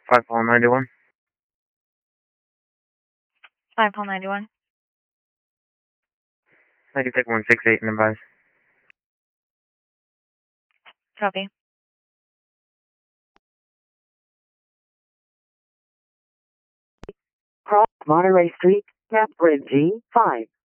591. 591. I can take 168 and advise. Copy. Cross Monterey Street, Cap Bridge G5.